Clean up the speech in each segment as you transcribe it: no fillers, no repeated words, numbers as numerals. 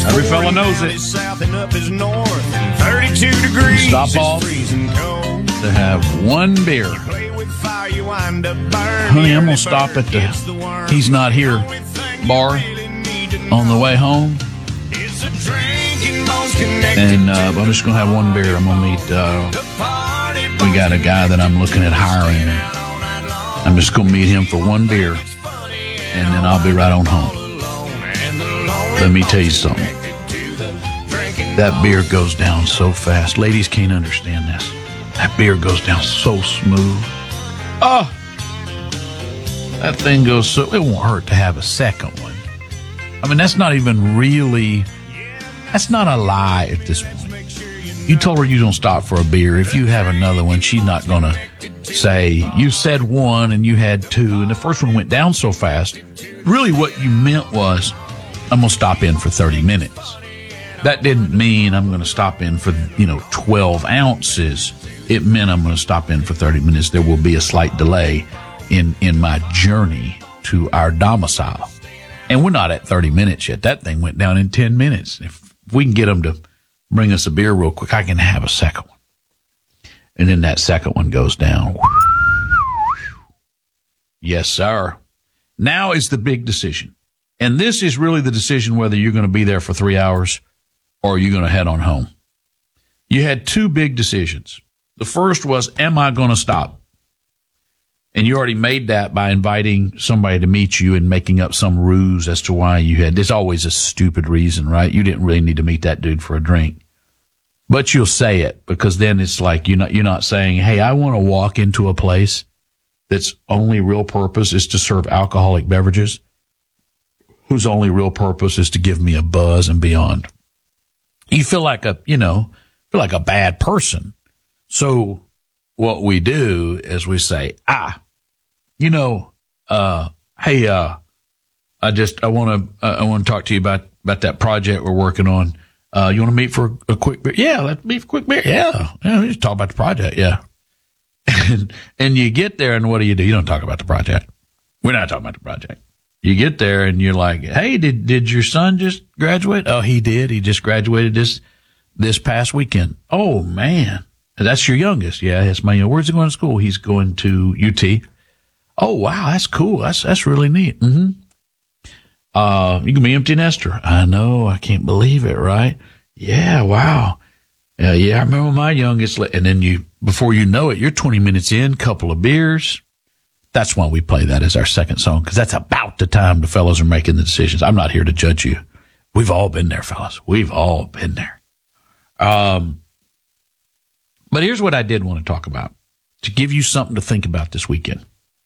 Every fella knows it. South and up is north. 32 degrees. Stop off to have one beer. Honey, I'm going to stop at the He's Not Here bar on the way home. And I'm just going to have one beer. I'm going to meet, we got a guy that I'm looking at hiring. I'm just going to meet him for one beer, and then I'll be right on home. Let me tell you something. That beer goes down so fast. Ladies can't understand this. That beer goes down so smooth. Oh, that thing goes so, it won't hurt to have a second one. I mean, that's not even really, that's not a lie at this point. You told her you don't stop for a beer. If you have another one, she's not going to say, you said one and you had two, and the first one went down so fast. Really what you meant was, I'm going to stop in for 30 minutes. That didn't mean I'm going to stop in for, 12 ounces. It meant I'm going to stop in for 30 minutes. There will be a slight delay in my journey to our domicile. And we're not at 30 minutes yet. That thing went down in 10 minutes. If we can get them to bring us a beer real quick, I can have a second one. And then that second one goes down. Yes, sir. Now is the big decision. And this is really the decision whether you're going to be there for 3 hours or you're going to head on home. You had two big decisions. The first was, am I going to stop? And you already made that by inviting somebody to meet you and making up some ruse as to why you had. There's always a stupid reason, right? You didn't really need to meet that dude for a drink. But you'll say it, because then it's like you're not saying, hey, I want to walk into a place that's only real purpose is to serve alcoholic beverages, whose only real purpose is to give me a buzz and beyond. You feel like a bad person. So what we do is we say, hey, I want to talk to you about that project we're working on. You want to meet for a quick beer? Yeah, let's meet for a quick beer. Yeah, we just talk about the project. Yeah. And you get there, and what do? You don't talk about the project. We're not talking about the project. You get there and you're like, hey, did your son just graduate? Oh, he did. He just graduated this past weekend. Oh, man. That's your youngest. Yeah, that's my youngest. Where's he going to school? He's going to UT. Oh, wow. That's cool. That's really neat. Mm-hmm. You can be empty nester. I know. I can't believe it, right? Yeah. Wow. Yeah. I remember my youngest. And then before you know it, you're 20 minutes in, couple of beers. That's why we play that as our second song, because that's about the time the fellas are making the decisions. I'm not here to judge you. We've all been there, fellas. We've all been there. But here's what I did want to talk about, to give you something to think about this weekend.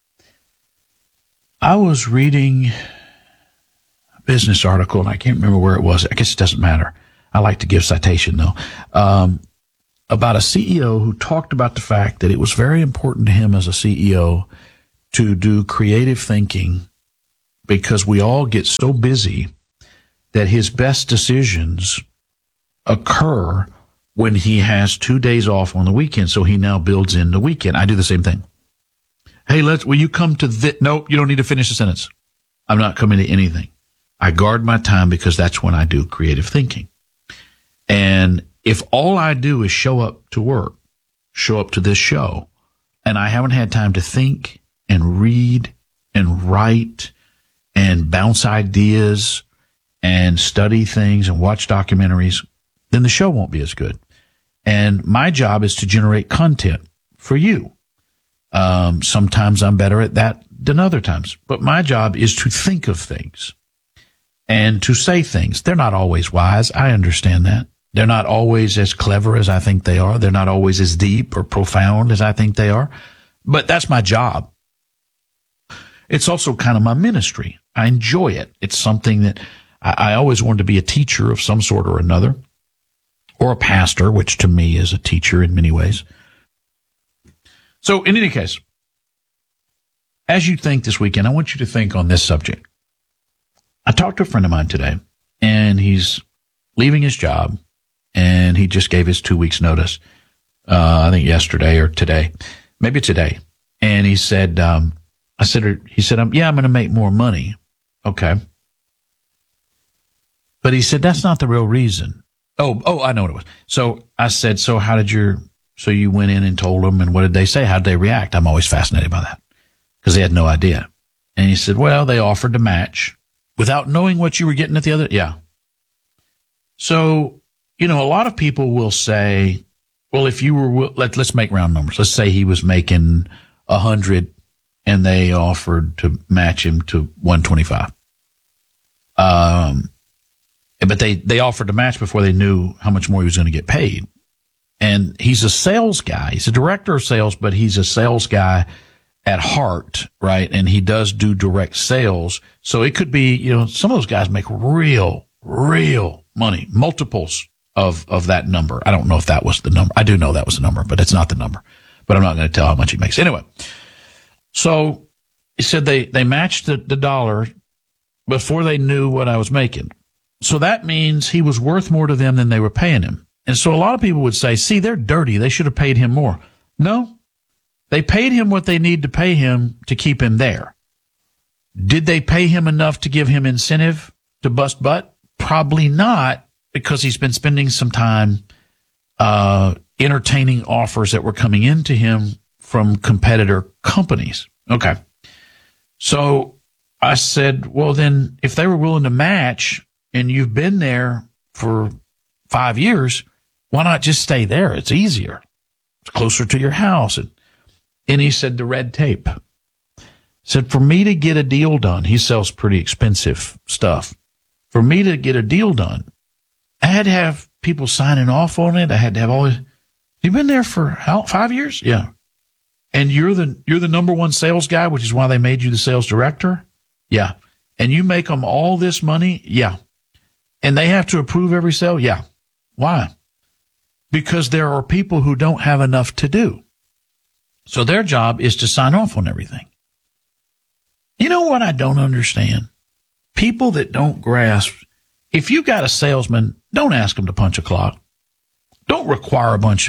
I was reading a business article, and I can't remember where it was. I guess it doesn't matter. I like to give citation, though, about a CEO who talked about the fact that it was very important to him as a CEO to do creative thinking, because we all get so busy that his best decisions occur when he has 2 days off on the weekend. So he now builds in the weekend. I do the same thing. Hey, will you come to this? Nope, you don't need to finish the sentence. I'm not coming to anything. I guard my time, because that's when I do creative thinking. And if all I do is show up to work, show up to this show, and I haven't had time to think and read and write and bounce ideas and study things and watch documentaries, then the show won't be as good. And my job is to generate content for you. Sometimes I'm better at that than other times, but my job is to think of things and to say things. They're not always wise. I understand that. They're not always as clever as I think they are. They're not always as deep or profound as I think they are, but that's my job. It's also kind of my ministry. I enjoy it. It's something that I always wanted to be a teacher of some sort or another, or a pastor, which to me is a teacher in many ways. So in any case, as you think this weekend, I want you to think on this subject. I talked to a friend of mine today, and he's leaving his job, and he just gave his 2 weeks notice, I think yesterday or today, maybe today. And he said, I'm going to make more money. Okay. But he said, that's not the real reason. Oh, I know what it was. So I said, so you went in and told them, and what did they say? How did they react? I'm always fascinated by that because they had no idea. And he said, well, they offered to match without knowing what you were getting at the other. Yeah. So, a lot of people will say, well, if you were, let's make round numbers. Let's say he was making 100 and they offered to match him to 125. But they offered to match before they knew how much more he was going to get paid. And he's a sales guy. He's a director of sales, but he's a sales guy at heart, right? And he does do direct sales. So it could be, some of those guys make real money, multiples of that number. I don't know if that was the number. I do know that was the number, but it's not the number. But I'm not going to tell how much he makes. Anyway, so he said they matched the dollar before they knew what I was making. So that means he was worth more to them than they were paying him. And so a lot of people would say, see, they're dirty. They should have paid him more. No, they paid him what they need to pay him to keep him there. Did they pay him enough to give him incentive to bust butt? Probably not, because he's been spending some time entertaining offers that were coming into him from competitor companies. Okay. So I said, well, then if they were willing to match and you've been there for 5 years, why not just stay there? It's easier. It's closer to your house. And he said, the red tape. Said, for me to get a deal done, he sells pretty expensive stuff. For me to get a deal done, I had to have people signing off on it. I had to have all this. You've been there for how, 5 years? Yeah. And you're the number one sales guy, which is why they made you the sales director? Yeah. And you make them all this money? Yeah. And they have to approve every sale? Yeah. Why? Because there are people who don't have enough to do. So their job is to sign off on everything. You know what I don't understand? People that don't grasp, if you got a salesman, don't ask them to punch a clock. Don't require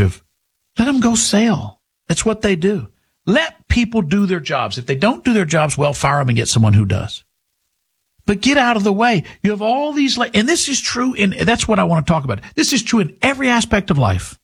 let them go sell. That's what they do. Let people do their jobs. If they don't do their jobs well, fire them and get someone who does. But get out of the way. You have all these, and this is true that's what I want to talk about. This is true in every aspect of life.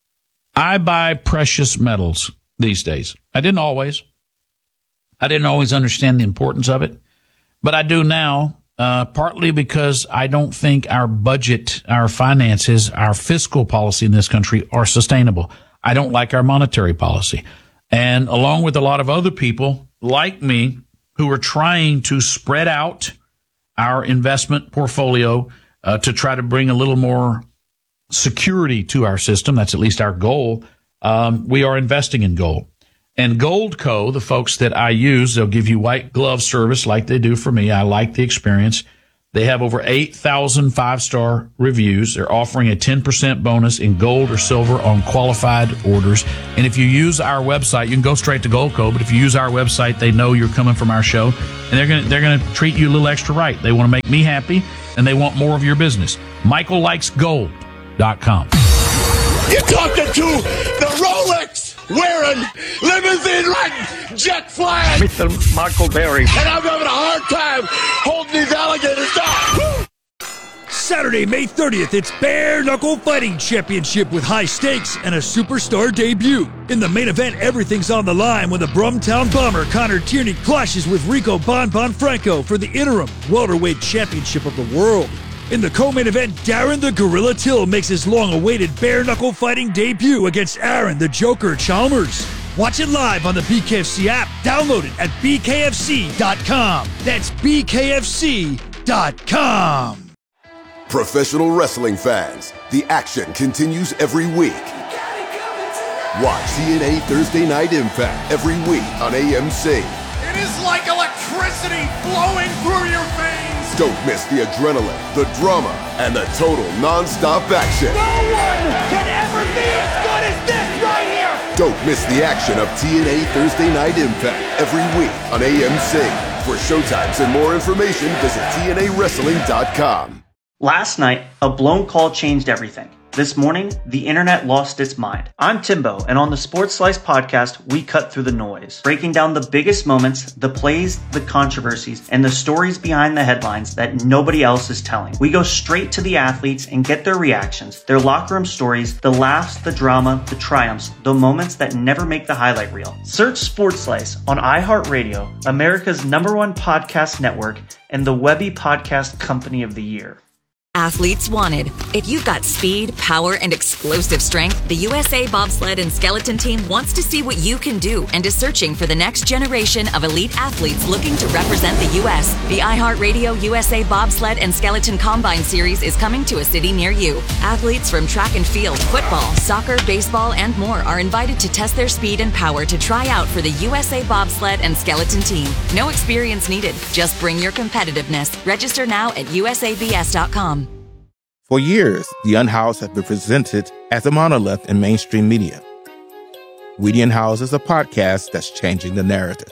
I buy precious metals these days. I didn't always understand the importance of it, but I do now, partly because I don't think our budget, our finances, our fiscal policy in this country are sustainable. I don't like our monetary policy. And along with a lot of other people like me who are trying to spread out our investment portfolio to try to bring a little more security to our system. That's at least our goal. We are investing in gold. And Goldco, the folks that I use, they'll give you white glove service like they do for me. I like the experience. They have over 8,000 5-star reviews. They're offering a 10% bonus in gold or silver on qualified orders. And if you use our website, you can go straight to Goldco, but if you use our website, they know you're coming from our show, and they're going to treat you a little extra right. They want to make me happy, and they want more of your business. MichaelLikesGold.com. You're talking to the Rolex wearing, limousine riding, jet flying Mr. Michael Berry. And I'm having a hard time holding these alligators down. Saturday, May 30th, it's Bare Knuckle Fighting Championship with high stakes and a superstar debut. In the main event, everything's on the line when the Brumtown Bomber Connor Tierney clashes with Rico Bon Franco for the interim welterweight championship of the world. In the co-main event, Darren the Gorilla Till makes his long-awaited bare-knuckle fighting debut against Aaron the Joker Chalmers. Watch it live on the BKFC app. Download it at bkfc.com. That's bkfc.com. Professional wrestling fans, the action continues every week. Watch TNA Thursday Night Impact every week on AMC. It is like electricity flowing through your veins. Don't miss the adrenaline, the drama, and the total non-stop action. No one can ever be as good as this right here. Don't miss the action of TNA Thursday Night Impact every week on AMC. For showtimes and more information, visit TNAWrestling.com. Last night, a blown call changed everything. This morning, the internet lost its mind. I'm Timbo, and on the Sports Slice podcast, we cut through the noise, breaking down the biggest moments, the plays, the controversies, and the stories behind the headlines that nobody else is telling. We go straight to the athletes and get their reactions, their locker room stories, the laughs, the drama, the triumphs, the moments that never make the highlight reel. Search Sports Slice on iHeartRadio, America's #1 podcast network, and the Webby Podcast Company of the Year. Athletes wanted. If you've got speed, power, and explosive strength, the USA Bobsled and Skeleton Team wants to see what you can do and is searching for the next generation of elite athletes looking to represent the U.S. The iHeartRadio USA Bobsled and Skeleton Combine Series is coming to a city near you. Athletes from track and field, football, soccer, baseball, and more are invited to test their speed and power to try out for the USA Bobsled and Skeleton Team. No experience needed. Just bring your competitiveness. Register now at usabs.com. For years, The Unhoused have been presented as a monolith in mainstream media. We The Unhoused is a podcast that's changing the narrative.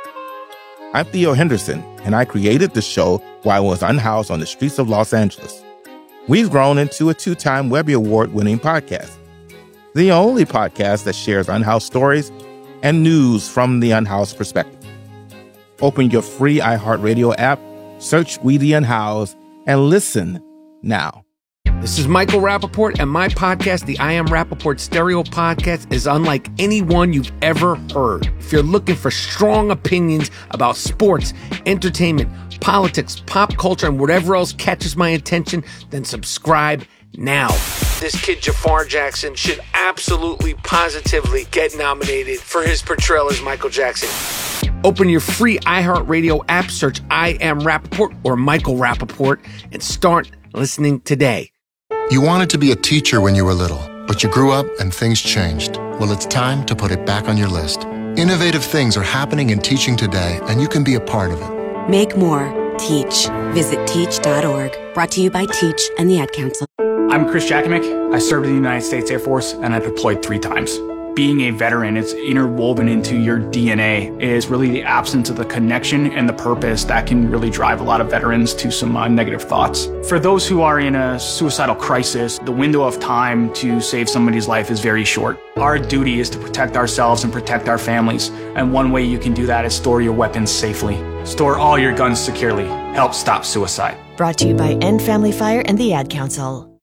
I'm Theo Henderson, and I created the show while I was unhoused on the streets of Los Angeles. We've grown into a 2-time Webby Award-winning podcast, the only podcast that shares unhoused stories and news from the unhoused perspective. Open your free iHeartRadio app, search We The Unhoused, and listen now. This is Michael Rappaport, and my podcast, the I Am Rappaport Stereo Podcast, is unlike any one you've ever heard. If you're looking for strong opinions about sports, entertainment, politics, pop culture, and whatever else catches my attention, then subscribe now. This kid Jafar Jackson should absolutely, positively get nominated for his portrayal as Michael Jackson. Open your free iHeartRadio app, search I Am Rappaport or Michael Rappaport, and start listening today. You wanted to be a teacher when you were little, but you grew up and things changed. Well, it's time to put it back on your list. Innovative things are happening in teaching today, and you can be a part of it. Make more. Teach. Visit teach.org. Brought to you by Teach and the Ad Council. I'm Chris Jakimick. I served in the United States Air Force, and I deployed 3 times. Being a veteran, it's interwoven into your DNA. It is really the absence of the connection and the purpose that can really drive a lot of veterans to some negative thoughts. For those who are in a suicidal crisis, the window of time to save somebody's life is very short. Our duty is to protect ourselves and protect our families. And one way you can do that is store your weapons safely. Store all your guns securely. Help stop suicide. Brought to you by End Family Fire and the Ad Council.